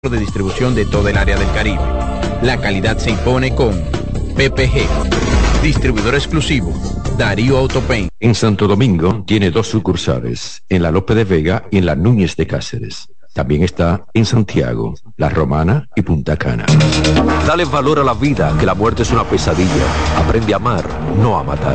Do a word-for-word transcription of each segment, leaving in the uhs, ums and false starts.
de distribución de toda el área del Caribe. La calidad se impone con P P G, distribuidor exclusivo, Darío Autopaint. En Santo Domingo tiene dos sucursales, en la Lope de Vega y en la Núñez de Cáceres. También está en Santiago, La Romana y Punta Cana. Dale valor a la vida, que la muerte es una pesadilla. Aprende a amar, no a matar.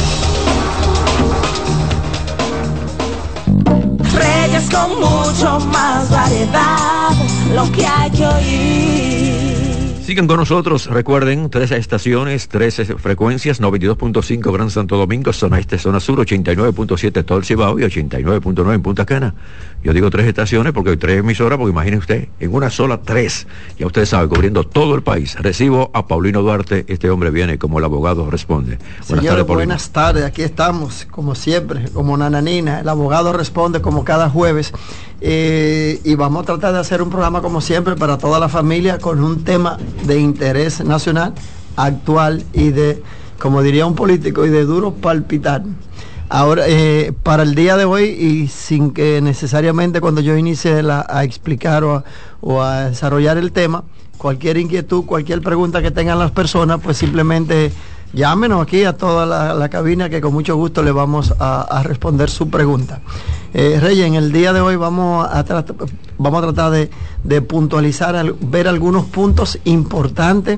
Reyes con mucho más variedad, lo que hay que oír. Sigan con nosotros, recuerden, trece estaciones, trece frecuencias, noventa y dos punto cinco Gran Santo Domingo, zona este, zona sur, ochenta y nueve punto siete todo el Cibao y ochenta y nueve punto nueve en Punta Cana. Yo digo tres estaciones porque hay tres emisoras, porque imagine usted, en una sola tres, ya ustedes saben, cubriendo todo el país. Recibo a Paulino Duarte, este hombre viene como el abogado responde. Buenas Señores, tardes, Paulino. Buenas tardes, aquí estamos, como siempre, como Nananina, el abogado responde como cada jueves, eh, y vamos a tratar de hacer un programa como siempre para toda la familia con un tema de interés nacional, actual y de, como diría un político, y de duro palpitar. Ahora, eh, para el día de hoy, y sin que necesariamente cuando yo inicie la, a explicar o a, o a desarrollar el tema, cualquier inquietud, cualquier pregunta que tengan las personas, pues simplemente llámenos aquí a toda la, la cabina, que con mucho gusto le vamos a, a responder su pregunta. Eh, Reyes, en el día de hoy vamos a, trat vamos a tratar de, de puntualizar, al, ver algunos puntos importantes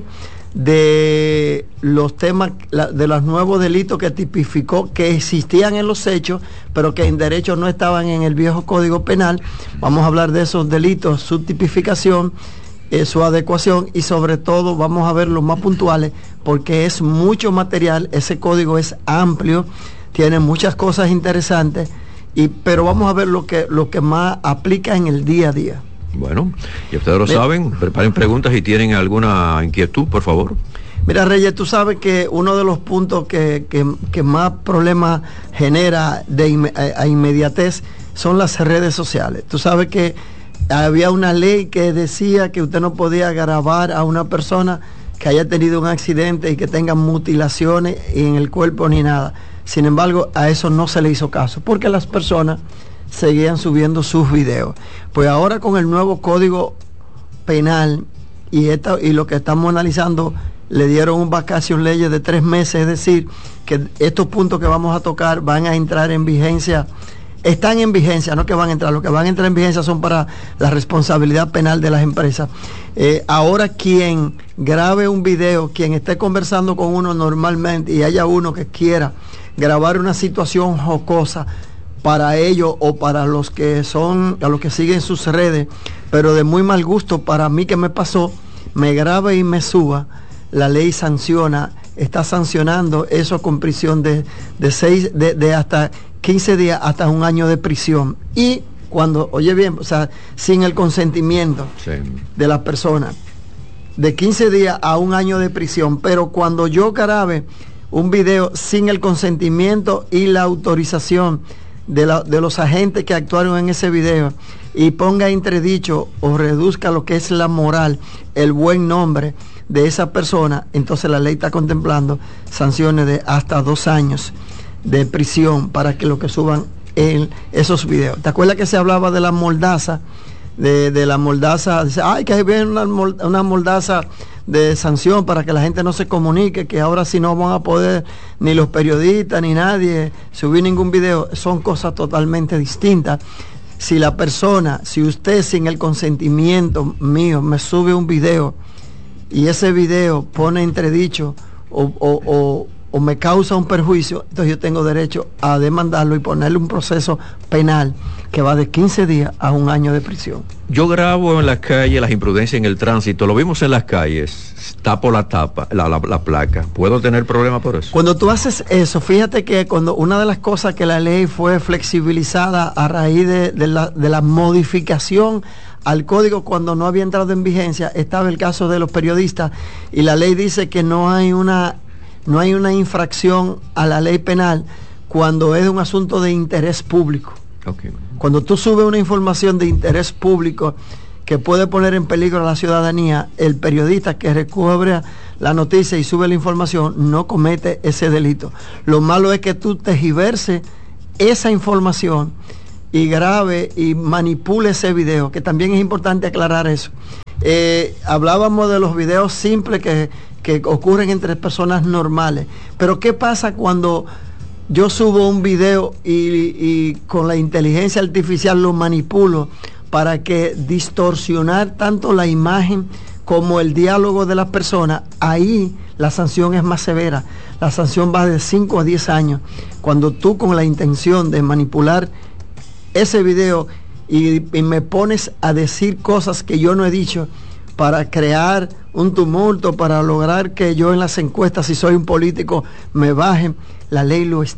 de los temas, la, de los nuevos delitos que tipificó, que existían en los hechos, pero que en derecho no estaban en el viejo Código Penal. Vamos a hablar de esos delitos, su tipificación, Eh, su adecuación, y sobre todo vamos a ver los más puntuales, porque es mucho material. Ese código es amplio, tiene muchas cosas interesantes, y pero vamos a ver lo que, lo que más aplica en el día a día. Bueno, y ustedes lo Mira, saben, preparen preguntas y tienen alguna inquietud, por favor. Mira, Reyes, tú sabes que uno de los puntos que, que, que más problemas genera de inme a, a inmediatez son las redes sociales. Tú sabes que había una ley que decía que usted no podía grabar a una persona que haya tenido un accidente y que tenga mutilaciones en el cuerpo ni nada. Sin embargo, a eso no se le hizo caso, porque las personas seguían subiendo sus videos. Pues ahora, con el nuevo Código Penal y, esta, y lo que estamos analizando, le dieron un vacación leyes de tres meses, es decir, que estos puntos que vamos a tocar van a entrar en vigencia. Están en vigencia, no que van a entrar, lo que van a entrar en vigencia son para la responsabilidad penal de las empresas. Eh, ahora, quien grabe un video, quien esté conversando con uno normalmente y haya uno que quiera grabar una situación jocosa para ellos o para los que son, a los que siguen sus redes, pero de muy mal gusto para mí que me pasó, me grabe y me suba, la ley sanciona, está sancionando eso con prisión de, de seis, de, de hasta quince días hasta un año de prisión. Y cuando, oye bien, o sea, sin el consentimiento sí. de la persona, de quince días a un año de prisión. Pero cuando yo grabe un video sin el consentimiento y la autorización de, la, de los agentes que actuaron en ese video, y ponga entredicho o reduzca lo que es la moral, el buen nombre de esa persona, entonces la ley está contemplando sanciones de hasta dos años de prisión para que lo que suban en esos videos. ¿Te acuerdas que se hablaba de la moldaza? De, de la moldaza, dice, ay, que ahí viene una, una moldaza de sanción para que la gente no se comunique, que ahora sí no van a poder ni los periodistas ni nadie subir ningún video. Son cosas totalmente distintas. Si la persona, si usted sin el consentimiento mío me sube un video y ese video pone entredicho o, o, o o me causa un perjuicio, entonces yo tengo derecho a demandarlo y ponerle un proceso penal que va de quince días a un año de prisión. Yo grabo en la calle las imprudencias en el tránsito, lo vimos en las calles, tapo la tapa, la, la, la placa. ¿Puedo tener problemas por eso? Cuando tú haces eso, fíjate que cuando una de las cosas que la ley fue flexibilizada a raíz de, de, la, de la modificación al código cuando no había entrado en vigencia, estaba el caso de los periodistas, y la ley dice que no hay una No hay una infracción a la ley penal cuando es un asunto de interés público. Okay. Cuando tú subes una información de interés público que puede poner en peligro a la ciudadanía, el periodista que recubre la noticia y sube la información no comete ese delito. Lo malo es que tú tergiverses esa información y grabe y manipule ese video, que también es importante aclarar eso. Eh, hablábamos de los videos simples que, que ocurren entre personas normales, pero ¿qué pasa cuando yo subo un video y, y con la inteligencia artificial lo manipulo para que distorsionar tanto la imagen como el diálogo de las personas? Ahí la sanción es más severa. La sanción va de cinco a diez años. Cuando tú, con la intención de manipular ese video y, y me pones a decir cosas que yo no he dicho para crear un tumulto, para lograr que yo en las encuestas, si soy un político, me bajen, la ley lo está